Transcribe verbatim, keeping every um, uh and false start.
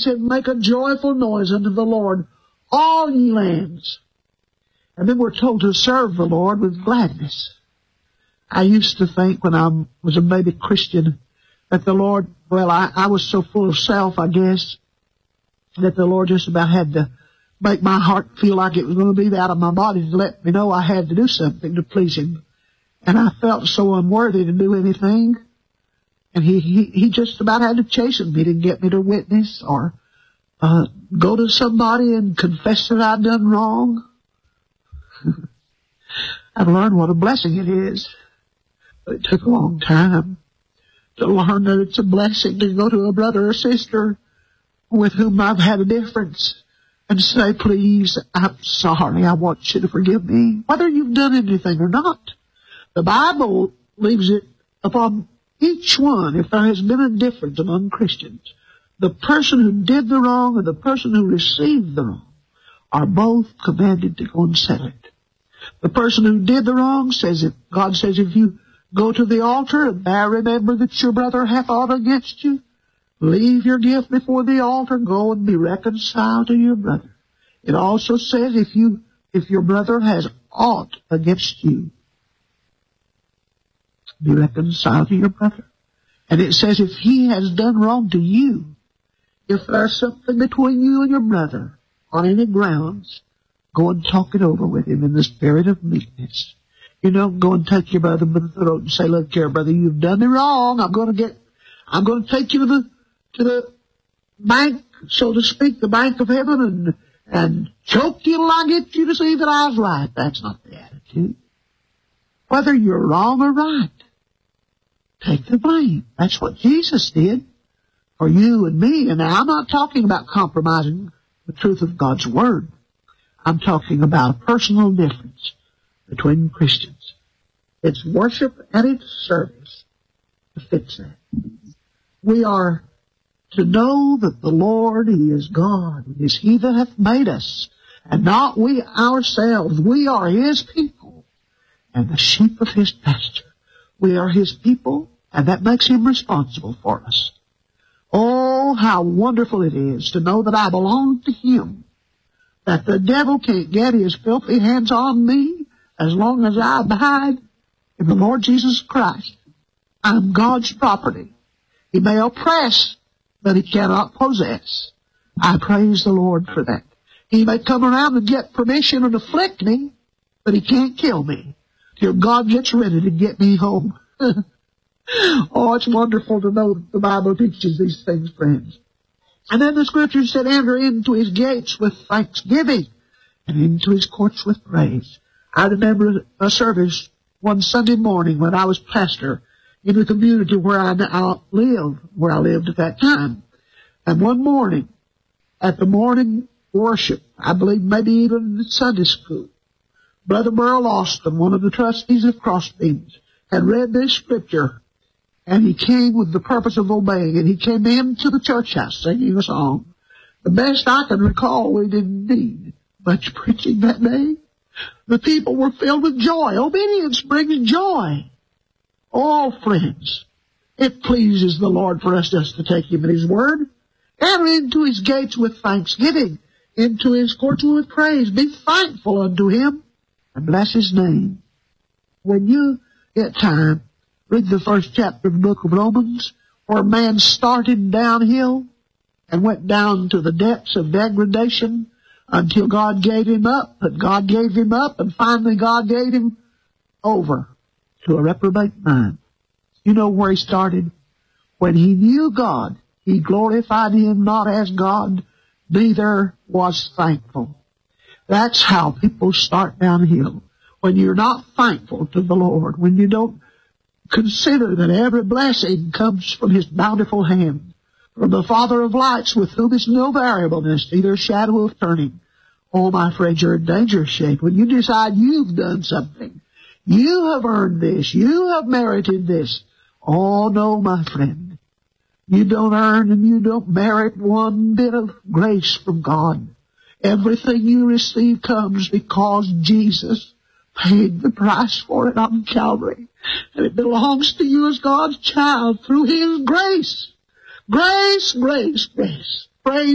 said, make a joyful noise unto the Lord, all ye lands. And then we're told to serve the Lord with gladness. I used to think when I was a baby Christian that the Lord, well, I, I was so full of self, I guess, that the Lord just about had to make my heart feel like it was going to beat out of my body to let me know I had to do something to please Him. And I felt so unworthy to do anything. And he, he, he just about had to chasten me to get me to witness or uh, go to somebody and confess that I'd done wrong. I've learned what a blessing it is. But it took a long time to learn that it's a blessing to go to a brother or sister with whom I've had a difference and say, please, I'm sorry, I want you to forgive me, whether you've done anything or not. The Bible leaves it upon each one, if there has been a difference among Christians. The person who did the wrong and the person who received the wrong are both commanded to go and settle it. The person who did the wrong says, if God says, if you go to the altar and there remember that your brother hath aught against you, leave your gift before the altar, go and be reconciled to your brother. It also says, if you, if your brother has aught against you, be reconciled to your brother. And it says, if he has done wrong to you, if there's something between you and your brother on any grounds, go and talk it over with him in the spirit of meekness. You don't go and take your brother by the throat and say, look here, brother, you've done me wrong. I'm going to get, I'm going to take you to the, to the bank, so to speak, the bank of heaven, and, and choke you till I get you to see that I was right. That's not the attitude. Whether you're wrong or right, take the blame. That's what Jesus did for you and me. And now I'm not talking about compromising the truth of God's Word. I'm talking about a personal difference between Christians. It's worship and it's service to fix that. We are to know that the Lord, He is God. It is He that hath made us, and not we ourselves. We are His people and the sheep of His pasture. We are His people, and that makes Him responsible for us. Oh, how wonderful it is to know that I belong to Him, that the devil can't get his filthy hands on me as long as I abide in the Lord Jesus Christ. I'm God's property. He may oppress, but He cannot possess. I praise the Lord for that. He may come around and get permission and afflict me, but He can't kill me till God gets ready to get me home. Oh, it's wonderful to know that the Bible teaches these things, friends. And then the Scripture said, enter into His gates with thanksgiving and into His courts with praise. I remember a service one Sunday morning when I was pastor in the community where I now live, where I lived at that time. And one morning, at the morning worship, I believe maybe even in Sunday school, Brother Merle Austin, one of the trustees of Crossbeams, had read this Scripture, and he came with the purpose of obeying, and he came into the church house singing a song. The best I can recall, we didn't need much preaching that day. The people were filled with joy. Obedience brings joy. Oh, friends, it pleases the Lord for us just to take Him at His word. Enter into His gates with thanksgiving, into His courts with praise. Be thankful unto Him and bless His name. When you get time, read the first chapter of the book of Romans, where man started downhill and went down to the depths of degradation until God gave him up, and God gave him up, and finally God gave him over to a reprobate mind. You know where he started? When he knew God, he glorified Him not as God, neither was thankful. That's how people start downhill. When you're not thankful to the Lord, when you don't consider that every blessing comes from His bountiful hand, from the Father of lights, with whom is no variableness, neither a shadow of turning. Oh, my friends, you're in dangerous shape. When you decide you've done something, you have earned this, you have merited this. Oh, no, my friend. You don't earn and you don't merit one bit of grace from God. Everything you receive comes because Jesus paid the price for it on Calvary. And it belongs to you as God's child through His grace. Grace, grace, grace. Praise